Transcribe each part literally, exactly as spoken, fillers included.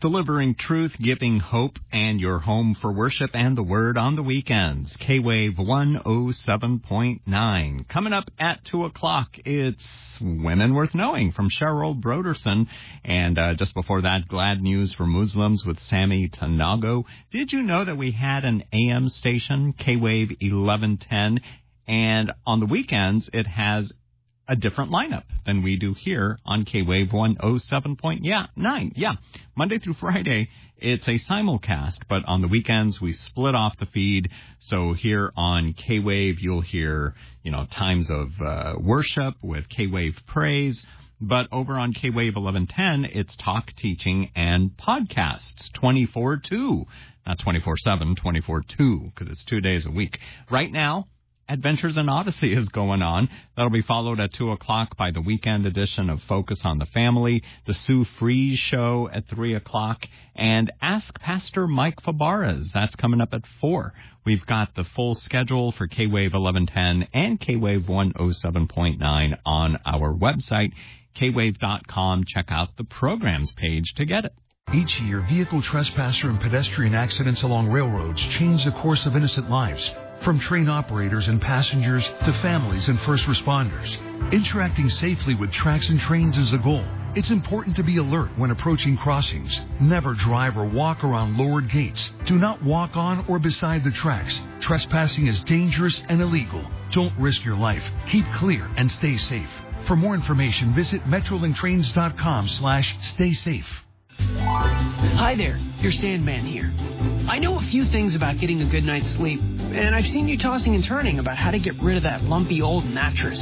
delivering truth, giving hope, and your home for worship and the Word on the weekends. K-Wave one oh seven point nine. Coming up at two o'clock, it's Women Worth Knowing from Cheryl Broderson. And uh, just before that, Glad News for Muslims with Sammy Tanago. Did you know that we had an A M station, K-Wave eleven ten, and on the weekends it has a different lineup than we do here on K-Wave one oh seven point nine. Yeah, Monday through Friday, it's a simulcast, but on the weekends, we split off the feed. So here on K-Wave, you'll hear, you know, times of uh, worship with K-Wave Praise. But over on K-Wave eleven ten, it's talk, teaching, and podcasts twenty-four two. Not twenty-four seven, twenty-four two, because it's two days a week. Right now, Adventures in Odyssey is going on. That'll be followed at two o'clock by the weekend edition of Focus on the Family, the Sue Fries Show at three o'clock, and Ask Pastor Mike Fabarez. That's coming up at four. We've got the full schedule for K-Wave eleven ten and K-Wave one oh seven point nine on our website, K wave dot com. Check out the programs page to get it. Each year, vehicle trespasser and pedestrian accidents along railroads change the course of innocent lives. From train operators and passengers to families and first responders. Interacting safely with tracks and trains is the goal. It's important to be alert when approaching crossings. Never drive or walk around lowered gates. Do not walk on or beside the tracks. Trespassing is dangerous and illegal. Don't risk your life. Keep clear and stay safe. For more information, visit metrolinktrains.com slash stay safe. Hi there, your Sandman here. I know a few things about getting a good night's sleep, and I've seen you tossing and turning about how to get rid of that lumpy old mattress.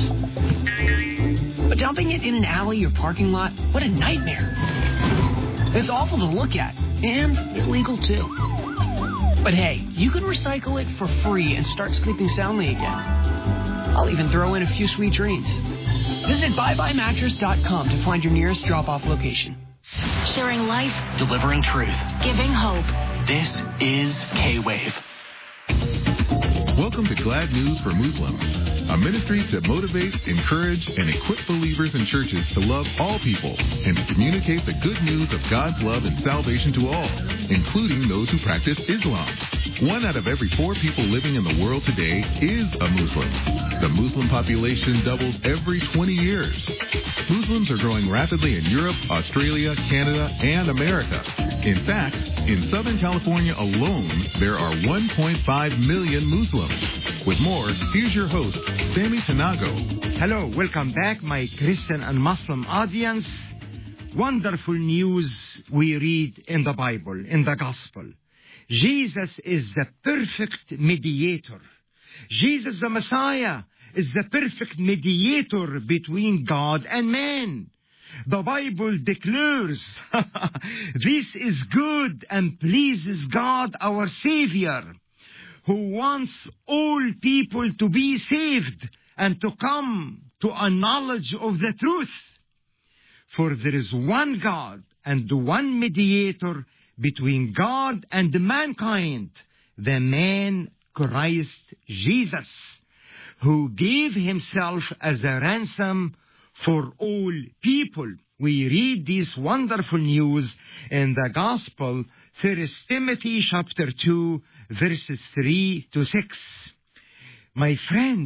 But dumping it in an alley or parking lot, what a nightmare. It's awful to look at, and illegal too. But hey, you can recycle it for free and start sleeping soundly again. I'll even throw in a few sweet dreams. Visit bye bye mattress dot com to find your nearest drop-off location. Sharing life, delivering truth, giving hope. This is K-Wave. Welcome to Glad News for Muslims, a ministry to motivate, encourage, and equip believers and churches to love all people and to communicate the good news of God's love and salvation to all, including those who practice Islam. One out of every four people living in the world today is a Muslim. The Muslim population doubles every twenty years. Muslims are growing rapidly in Europe, Australia, Canada, and America. In fact, in Southern California alone, there are one point five million Muslims. With more, here's your host, Sammy Tanago. Hello, welcome back, my Christian and Muslim audience. Wonderful news we read in the Bible, in the Gospel. Jesus is the perfect mediator. Jesus, the Messiah, is the perfect mediator between God and man. The Bible declares this is good and pleases God, our Savior, who wants all people to be saved and to come to a knowledge of the truth. For there is one God and one mediator between God and mankind, the man Christ Jesus, who gave himself as a ransom for all people. We read this wonderful news in the Gospel, First Timothy chapter two, verses three to six. My friend,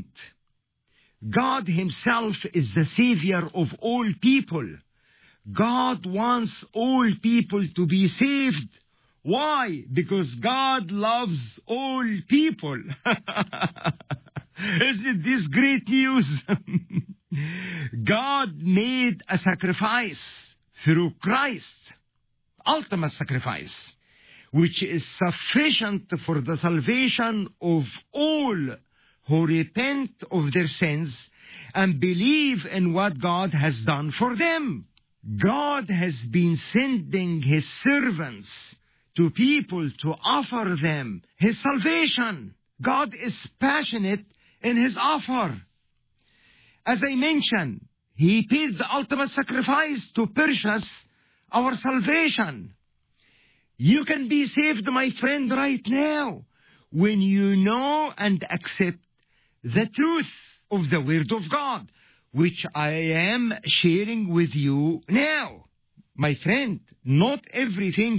God himself is the Savior of all people. God wants all people to be saved. Why? Because God loves all people. Isn't this great news? God made a sacrifice through Christ, ultimate sacrifice, which is sufficient for the salvation of all who repent of their sins and believe in what God has done for them. God has been sending his servants to people to offer them his salvation. God is passionate in his offer. As I mentioned, he paid the ultimate sacrifice to purchase our salvation. You can be saved, my friend, right now when you know and accept the truth of the Word of God, which I am sharing with you now. My friend, not everything